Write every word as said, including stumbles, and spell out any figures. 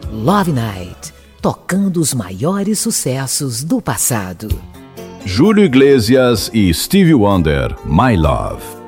Love Night, tocando os maiores sucessos do passado. Júlio Iglesias e Stevie Wonder, My Love.